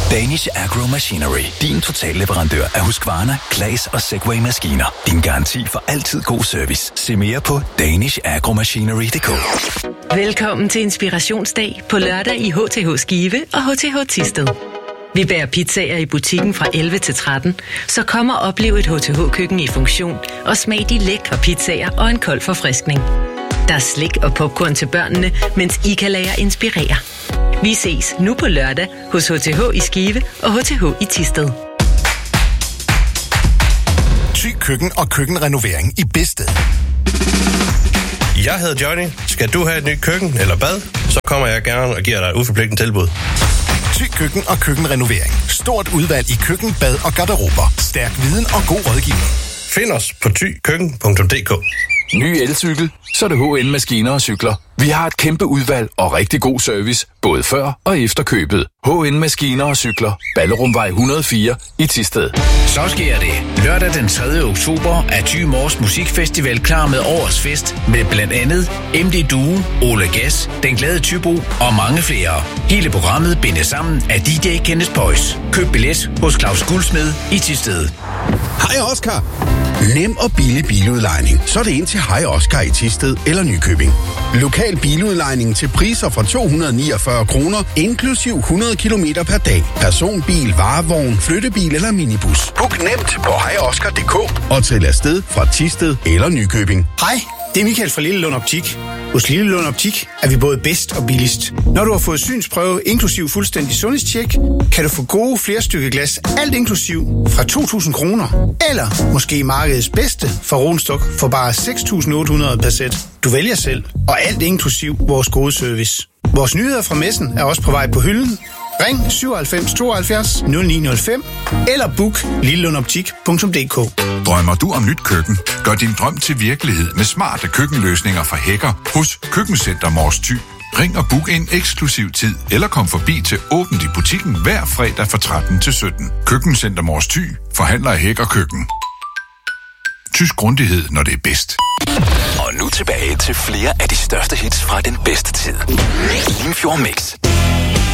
Danish Agro Machinery. Din totalleverandør af Husqvarna, Claas og Segway-maskiner. Din garanti for altid god service. Se mere på danishagromachinery.dk. Velkommen til Inspirationsdag på lørdag i HTH Skive og HTH Thisted. Vi bærer pizzaer i butikken fra 11 til 13, så kom og oplev et HTH-køkken i funktion og smag de lækre pizzaer og en kold forfriskning. Der er slik og popcorn til børnene, mens I kan lade jer inspirere. Vi ses nu på lørdag hos HTH i Skive og HTH i Thisted. Thy Køkken og køkkenrenovering i Bedsted. Jeg hedder Johnny. Skal du have et nyt køkken eller bad, så kommer jeg gerne og giver dig et uforpligtende tilbud. Thy Køkken og køkkenrenovering. Stort udvalg i køkken, bad og garderober. Stærk viden og god rådgivning. Find os på thykøkken.dk. Ny elcykel, så er det HN Maskiner og Cykler. Vi har et kæmpe udvalg og rigtig god service, både før og efter købet. HN Maskiner og Cykler. Ballerumvej 104 i Thisted. Så sker det. Lørdag den 3. oktober er Thy Mors Musikfestival klar med årets fest med blandt andet MD Duo, Ole Gas, Den Glade Thybo og mange flere. Hele programmet bindes sammen af DJ Kenneth Boys. Køb billet hos Claus Guldsmed i Thisted. Hej Oscar. Nem og billig biludlejning. Så er det ind til Hej Oscar i Thisted eller Nykøbing. Lokal biludlejning til priser fra 249 kroner, inklusiv 100 kilometer per dag. Personbil, varevogn, flyttebil eller minibus. Book nemt på hejoscar.dk og til afsted fra Thisted eller Nykøbing. Hej, det er Michael fra Lille Lund Optik. Hos Lille Lund Optik er vi både bedst og billigst. Når du har fået synsprøve inklusiv fuldstændig sundhedstjek, kan du få gode flerstykkeglas, alt inklusiv, fra 2.000 kroner. Eller måske markedets bedste fra Ronstok for bare 6.800 per sæt. Du vælger selv, og alt inklusiv vores gode service. Vores nyheder fra messen er også på vej på hylden. Ring 97 72 0905 eller book lillelundoptik.dk. Drømmer du om nyt køkken? Gør din drøm til virkelighed med smarte køkkenløsninger fra Hækker hos Køkkencenter Mors Thy. Ring og book en eksklusiv tid, eller kom forbi til åbent i butikken hver fredag fra 13 til 17. Køkkencenter Mors Thy forhandler Hækker Køkken. Tysk grundighed, når det er bedst. Og nu tilbage til flere af de største hits fra den bedste tid. Limfjord Mix.